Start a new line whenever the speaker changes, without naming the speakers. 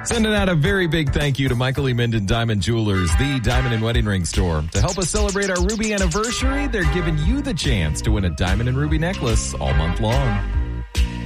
Sending out a very big thank you to Michael E. Minden Diamond Jewelers, the diamond and wedding ring store. To help us celebrate our ruby anniversary, they're giving you the chance to win a diamond and ruby necklace all month long.